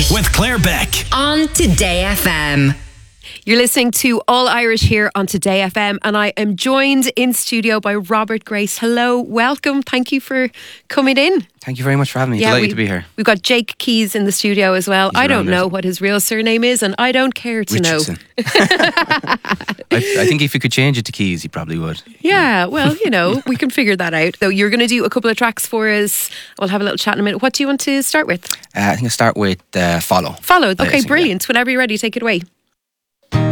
with Claire Beck on Today FM. You're listening to All Irish here on Today FM, and I am joined in studio by Robert Grace. Hello, welcome. Thank you for coming in. Thank you very much for having me. Delighted to be here. We've got Jake Keys in the studio as well. I don't know what his real surname is, and I don't care to Richardson. know. I think if you could change it to Keys, you probably would. Yeah, well, we can figure that out. Though you're going to do a couple of tracks for us. We'll have a little chat in a minute. What do you want to start with? I think I'll start with Follow. Follow. Okay, brilliant. Whenever you're ready, take it away.